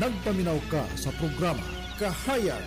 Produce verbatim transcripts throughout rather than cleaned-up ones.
Nagpaminaw ka sa programa Kahayag.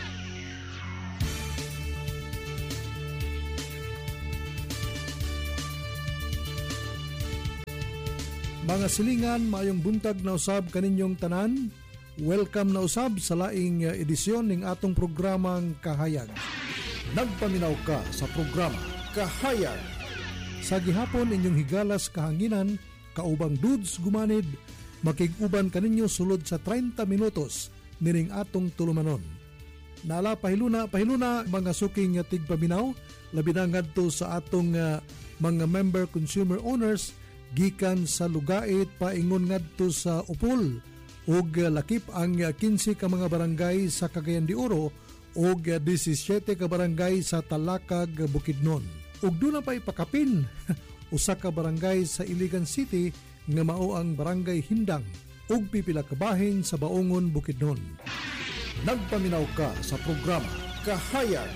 Mga silingan, maayong buntag na usab kaninyong tanan. Welcome na usab sa laing edisyon ning atong programang Kahayag. Nagpaminaw ka sa programa Kahayag. Sa gihapon inyong higalas kahanginan, kaubang dudes gumanid, makig-uban kaninyo sulod sa treinta minutos nining atong tulumanon. Nala pahiluna pahiluna mga suking tigpaminaw, labi na ngadto sa atong uh, mga member consumer owners gikan sa Lugait paingon ngadto sa Upol ug uh, lakip ang uh, quince ka mga barangay sa Cagayan de Oro ug uh, seventeen ka barangay sa Talakag, Bukidnon. Ug doon na pa ipakapin usa ka barangay sa Iligan City nga mao ang Barangay Hindang ug pipila ka bahin sa Baongon, Bukidnon. Nagpaminaw ka sa programa Kahayag.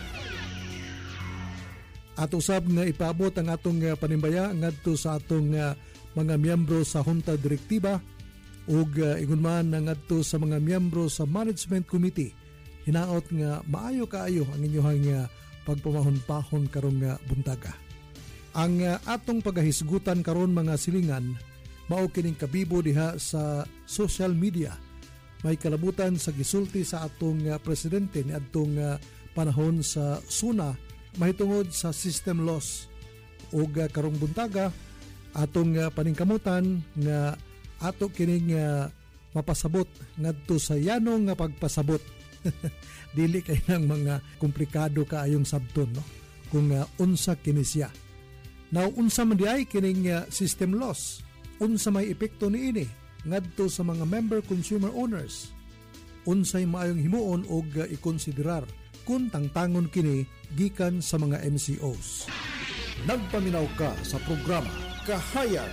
At usab nga ipaabot ang atong uh, panimbaya ngadto sa atong uh, mga miyembro sa Junta Direktiba ug uh, ingon man ngadto sa mga miyembro sa Management Committee. Hinaot nga maayo kaayo ang inyong uh, pagpamahon-pahon karong uh, buntaga. Ang uh, atong pagahisgutan karon mga silingan mao kining kabibo diha sa social media. May kalabutan sa gisulti sa atong uh, presidente ni adtong uh, panahon sa SUNA mahitungod sa system loss ug uh, karong buntaga atong uh, paningkamutan nga ato kining uh, mapasabot ngadto sa yanong nga pagpasabot. Dili kay nang mga komplikado kaayong sabton no kung uh, unsa kini siya. Now unsa man di ay kining uh, system loss? Unsa may epekto niini ngadto sa mga member consumer owners? Unsay maayong himuon og uh, ikonsiderar kung tangtangon kini gikan sa mga M C Os. Nagpaminaw ka sa programa Kahayag.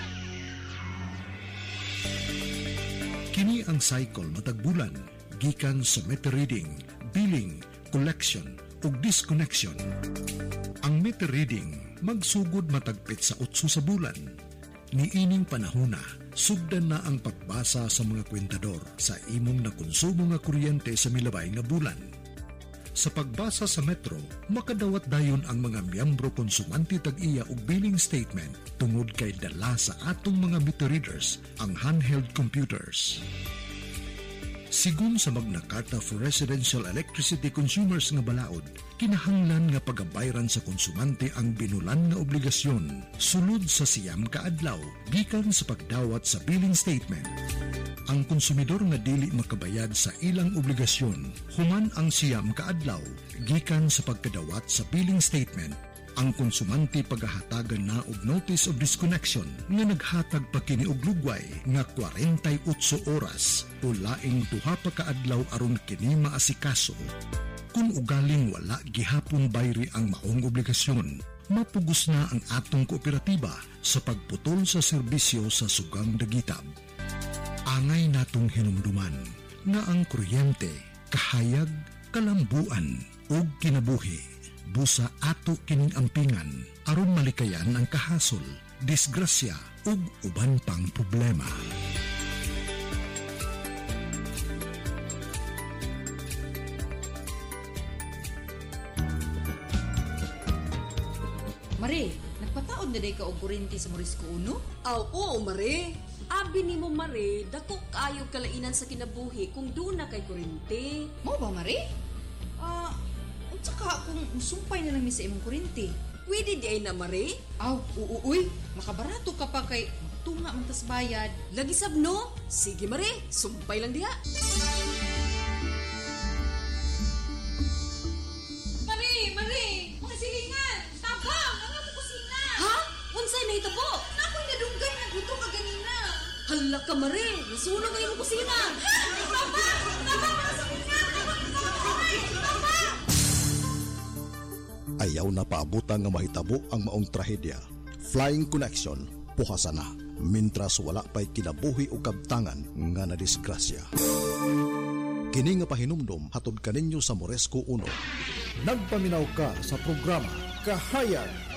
Kini ang cycle matag bulan gikan sa meter reading, billing, collection ug disconnection. Ang meter reading magsugod matagpit sa utso sa bulan. Niining panahona, sugdan na ang pagbasa sa mga kwentador sa imong nakonsumo nga kuryente sa milabay nga bulan. Sa pagbasa sa Metro, makadawat dayon ang mga miyembro konsumanti tag-iya og billing statement tungod kay dala sa atong mga meter readers ang handheld computers. Sigun sa Magna Carta for Residential Electricity Consumers nga balaod, kinahanglan nga pagabayran sa konsumante ang binulan nga obligasyon sulod sa siyam ka adlaw gikan sa pagdawat sa billing statement. Ang konsumidor nga dili makabayad sa ilang obligasyon human ang siyam ka adlaw gikan sa pagkadawat sa billing statement, ang konsumante paghahatagan na og notice of disconnection nga naghatag pa kini og lugway nga forty-eight oras o laing duha pa ka adlaw aron kini maasikaso. Kung ugaling wala gihapon bayri ang maong obligasyon, mapugos na ang atong kooperatiba sa pagputol sa serbisyo sa sugang dagitab. Angay natong hinumduman nga ang kuryente, kahayag, kalambuan ug kinabuhi busa ato kining ampingan aron malikayan ang kahasol, disgrasya ug uban pang problema. Mare, nagpataod na day ka og kuryente sa Morisco Uno? Aw, oo, Mare. Abi ni mo, Mare, dako kaayo kalainan sa kinabuhi kung doon na kay kuryente. Mo ba, Mare? Ah, uh, unsa ka kung musumpay na lang mi sa imong kuryente? Pwede di ay na, Mare? Aw, uuy, makabarato ka pa kay magtunga man tas bayad. Lagi sabno? Sige, Mare, sumpay lang diha. Mare, Mare, mga silingan, tabang, ang among kusina. Ha? Unsay na itabo? Ako'y nadunggay na gusto ka ganina. Hala ka, Mare, nasunog ang iyong kusina. Tabang! Tabang, mga silingan! Tabang! Tabang! Ayaw na paabutan nga mahitabo ang maong trahedya. Flying Connection, puhasa na, mintras wala pa'y kinabuhi o kabtangan nga na disgrasya. Kini nga pahinumdom hatod kaninyo sa Morisco Uno. Nagpaminaw ka sa programa Kahayag.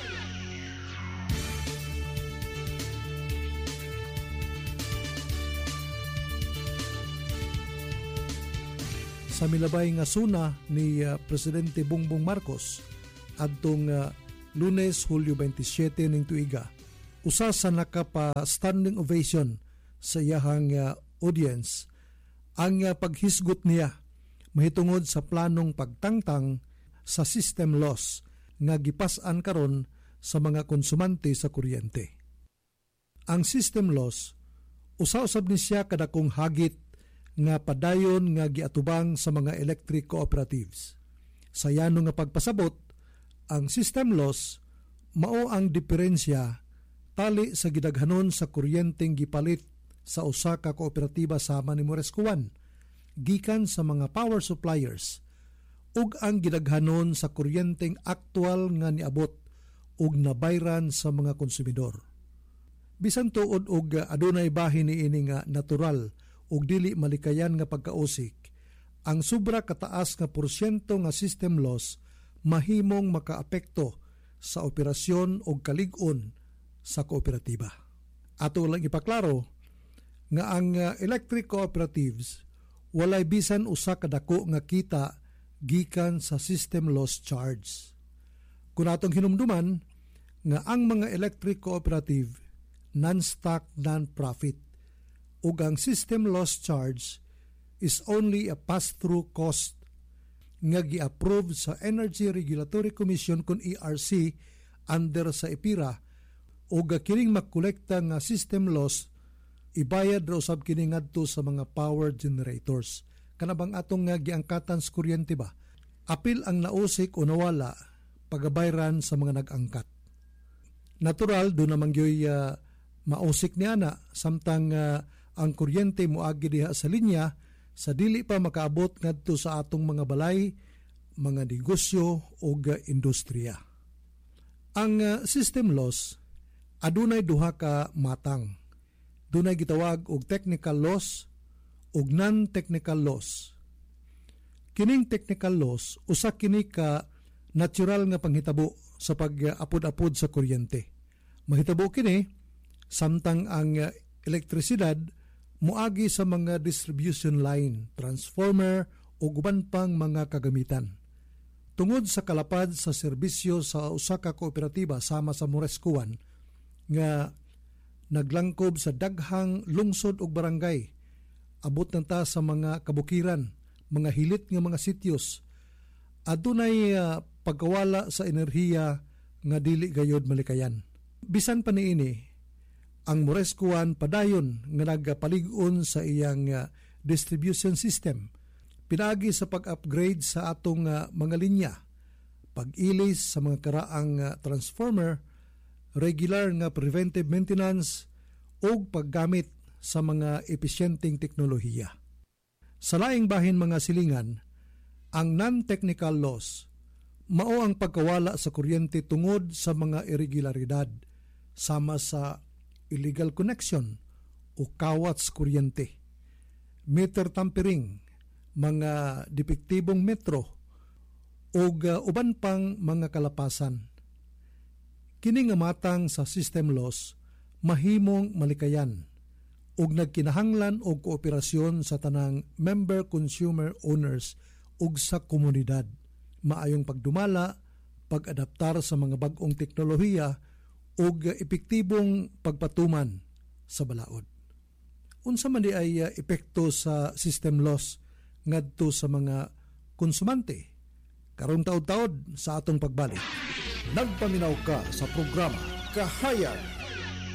sa milabay nga suna ni uh, Presidente Bongbong Marcos adtong uh, Lunes, Hulyo twenty-seven ning tuiga. Usa sa nakapa standing ovation sa iyahang uh, audience ang uh, paghisgot niya mahitungod sa planong pagtangtang sa system loss nga gipas-an karon sa mga konsumante sa kuryente. Ang system loss usa-usab ni siya kadakong hagit nga padayon nga giatubang sa mga electric cooperatives. Sa yano nga pagpasabot, ang system loss mao ang diferensya tali sa gidaghanon sa kuryenteng gipalit sa usa ka kooperatiba sama ni Morescuan gikan sa mga power suppliers ug ang gidaghanon sa kuryenteng aktual nga niabot ug nabayran sa mga konsumidor. Bisan tuod og adunay bahin niini nga natural ug dili malikayan nga pagkausik, ang sobra kataas nga porsyento nga system loss mahimong makaapekto sa operasyon o kalig-on sa kooperatiba. Ato lang ipaklaro nga ang electric cooperatives walay bisan usa kadako nga kita gikan sa system loss charge. Kung atong hinumduman nga ang mga electric cooperative non-stock non-profit ug ang system loss charge is only a pass-through cost nga gi-approve sa Energy Regulatory Commission kun E R C under sa E P I R A o kining makolekta nga system loss ibayad raw sab kini ngadto sa mga power generators. Kanabang atong nga giangkatan sa kuryente ba? Apil ang nausik o nawala pagabayran sa mga nag-angkat. Natural do namang gyoy uh, mausik niya na samtang uh, ang kuryente moagi diha sa linya sa dili pa makaabot ngadto sa atong mga balay, mga negosyo o industriya. Ang uh, system loss adunay duha ka matang. Dunay gitawag og technical loss ug non-technical loss. Kining technical loss usa kini ka natural nga panghitabo sa pag-apod-apod sa kuryente. Mahitabo kini samtang ang uh, elektrisidad muagi sa mga distribution line, transformer o uban pang mga kagamitan. Tungod sa kalapad sa serbisyo sa usa ka kooperatiba sama sa Morescuan nga naglangkob sa daghang lungsod ug barangay, abot na ta sa mga kabukiran, mga hilit nga mga sityos, adunay uh, pagkawala sa enerhiya nga dili gayod malikayan. Bisan pa niini, ang Morescuan padayon nga nagapalig-on sa iyang uh, distribution system, pinaagi sa pag-upgrade sa atong uh, mga linya, pag-ilis sa mga karaang uh, transformer, regular nga preventive maintenance o paggamit sa mga epesyenteng teknolohiya. Sa laing bahin mga silingan, ang non-technical loss mao ang pagkawala sa kuryente tungod sa mga irregularidad sama sa illegal connection o kawat sa kuryente, meter tampering, mga depektibong metro o uh, uban pang mga kalapasan. Kini nga matang sa system loss mahimong malikayan ug nagkinahanglan og kooperasyon sa tanang member consumer owners ug sa komunidad, maayong pagdumala, pag-adaptar sa mga bag-ong teknolohiya ug epektibong pagpatuman sa balaod. Unsa man di ay uh, epekto sa system loss ngadto sa mga konsumante? Karong taud-taud sa atong pagbalik. Nagpaminaw ka sa programa Kahayan